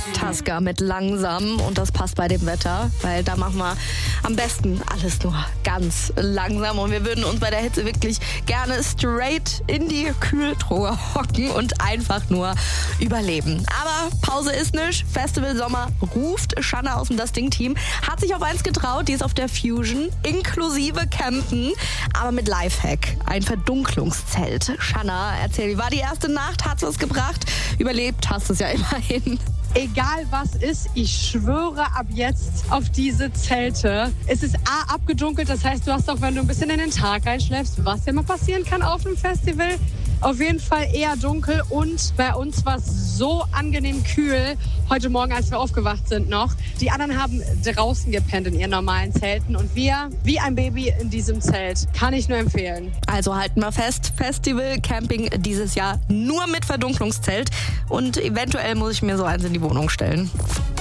Tasker mit langsam und das passt bei dem Wetter, weil da machen wir am besten alles nur ganz langsam und wir würden uns bei der Hitze wirklich gerne straight in die Kühltruhe hocken und einfach nur überleben. Aber Pause ist nicht, Festival Sommer ruft. Shanna aus dem Das Ding-Team hat sich auf eins getraut, die ist auf der Fusion, inklusive Campen, aber mit Lifehack, ein Verdunklungszelt. Shanna, erzähl, wie war die erste Nacht? Hat's was gebracht? Überlebt hast du es ja immerhin. Egal was ist, ich schwöre ab jetzt auf diese Zelte. Es ist A, abgedunkelt, das heißt, du hast auch, wenn du ein bisschen in den Tag reinschläfst, was ja mal passieren kann auf einem Festival, auf jeden Fall eher dunkel und bei uns war es so angenehm kühl heute Morgen, als wir aufgewacht sind noch. Die anderen haben draußen gepennt in ihren normalen Zelten und wir, wie ein Baby in diesem Zelt, kann ich nur empfehlen. Also halten wir fest, Festival Camping dieses Jahr nur mit Verdunklungszelt und eventuell muss ich mir so eins in die Wohnung stellen.